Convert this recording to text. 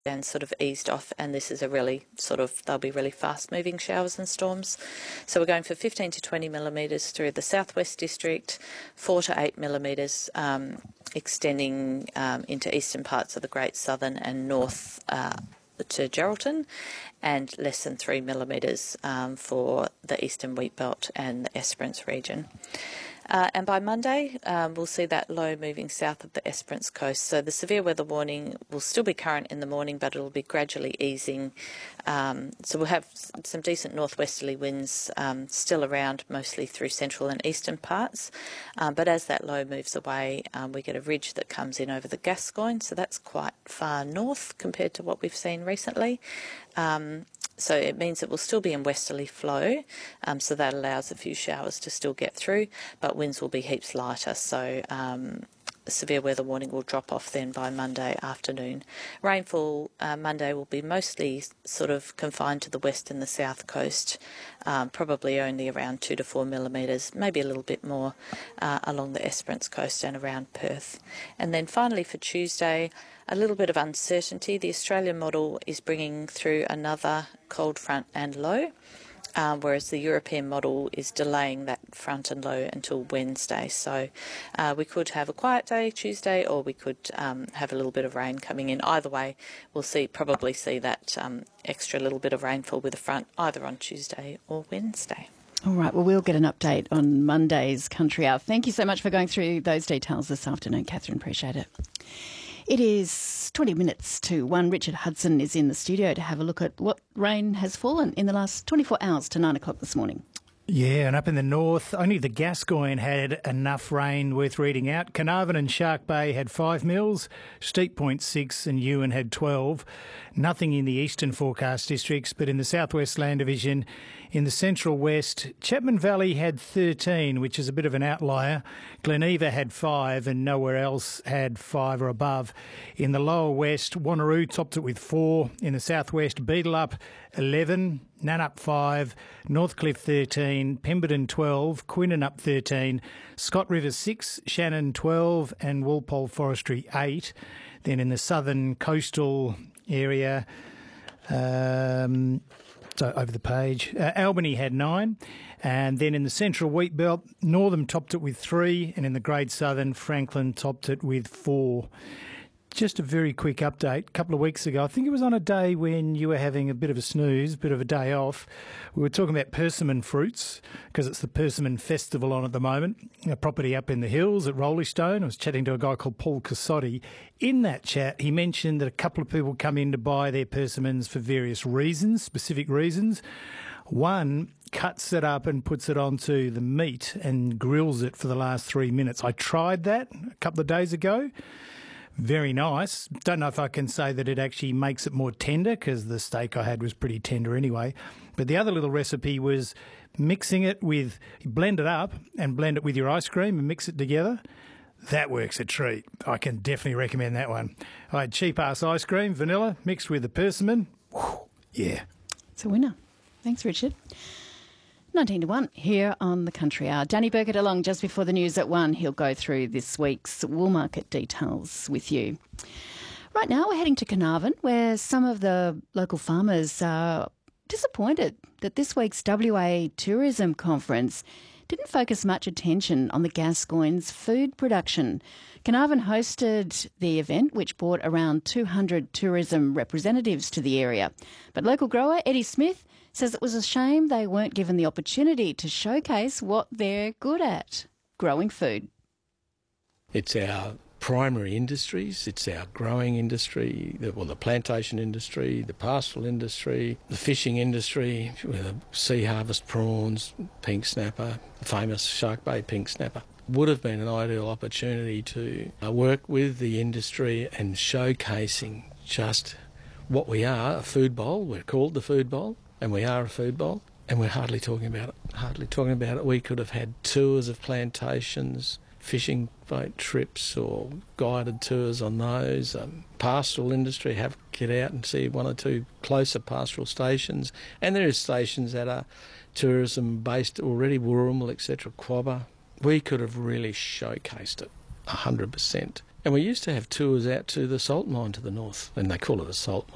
and sort of eased off, and this is they'll be really fast moving showers and storms. So we're going for 15 to 20 millimetres through the southwest district, 4 to 8 millimetres extending into eastern parts of the Great Southern and north to Geraldton, and less than 3 millimetres for the eastern Wheatbelt and the Esperance region. And by Monday, we'll see that low moving south of the Esperance coast. So the severe weather warning will still be current in the morning, but it'll be gradually easing. So we'll have some decent northwesterly winds still around, mostly through central and eastern parts. But as that low moves away, we get a ridge that comes in over the Gascoyne. So that's quite far north compared to what we've seen recently. So it means it will still be in westerly flow, so that allows a few showers to still get through, but winds will be heaps lighter, so the severe weather warning will drop off then by Monday afternoon. Rainfall Monday will be mostly sort of confined to the west and the south coast, probably only around 2 to 4 millimetres, maybe a little bit more along the Esperance coast and around Perth. And then finally for Tuesday, a little bit of uncertainty. The Australian model is bringing through another cold front and low, whereas the European model is delaying that front and low until Wednesday. So we could have a quiet day Tuesday, or we could have a little bit of rain coming in. Either way, we'll probably see that extra little bit of rainfall with the front either on Tuesday or Wednesday. All right, well, we'll get an update on Monday's Country Hour. Thank you so much for going through those details this afternoon, Catherine. Appreciate it. It is 20 minutes to 1. Richard Hudson is in the studio to have a look at what rain has fallen in the last 24 hours to 9 o'clock this morning. Yeah, and up in the north, only the Gascoyne had enough rain worth reading out. Carnarvon and Shark Bay had 5 mils, Steep Point 6 and Ewan had 12. Nothing in the eastern forecast districts, but in the southwest land division, in the central west, Chapman Valley had 13, which is a bit of an outlier. Gleneva had 5 and nowhere else had 5 or above. In the lower west, Wanneroo topped it with 4. In the southwest, Beetallup 11, Nannup 5, Northcliffe 13, Pemberton 12, Quinnanup 13, Scott River 6, Shannon 12 and Walpole Forestry 8. Then in the southern coastal area, so over the page, Albany had 9, and then in the central wheat belt, Northam topped it with 3, and in the Great Southern, Franklin topped it with 4. Just a very quick update. A couple of weeks ago, I think it was on a day when you were having a bit of a snooze, a bit of a day off, we were talking about persimmon fruits because it's the Persimmon Festival on at the moment, a property up in the hills at Roleystone. I was chatting to a guy called Paul Cassotti. In that chat, he mentioned that a couple of people come in to buy their persimmons for various reasons, specific reasons. One cuts it up and puts it onto the meat and grills it for the last 3 minutes. I tried that a couple of days ago. Very nice. Don't know if I can say that it actually makes it more tender because the steak I had was pretty tender anyway. But the other little recipe was mixing it with, blend it up and blend it with your ice cream and mix it together. That works a treat. I can definitely recommend that one. I had cheap-ass ice cream, vanilla, mixed with the persimmon. Whew, yeah. It's a winner. Thanks, Richard. 19 to 1 here on the Country Hour. Danny Burkett along just before the news at 1. He'll go through this week's wool market details with you. Right now we're heading to Carnarvon, where some of the local farmers are disappointed that this week's WA Tourism Conference didn't focus much attention on the Gascoyne's food production. Carnarvon hosted the event, which brought around 200 tourism representatives to the area. But local grower Eddie Smith says it was a shame they weren't given the opportunity to showcase what they're good at, growing food. It's our primary industries. It's our growing industry, the plantation industry, the pastoral industry, the fishing industry, with the sea harvest prawns, pink snapper, the famous Shark Bay pink snapper. Would have been an ideal opportunity to work with the industry and showcasing just what we are, a food bowl. We're called the Food Bowl. And we are a food bowl, and we're hardly talking about it. We could have had tours of plantations, fishing boat trips or guided tours on those. Pastoral industry, get out and see 1 or 2 closer pastoral stations. And there are stations that are tourism-based already, Wooramel, etc., Quabba. We could have really showcased it 100%. And we used to have tours out to the salt mine to the north, and they call it a salt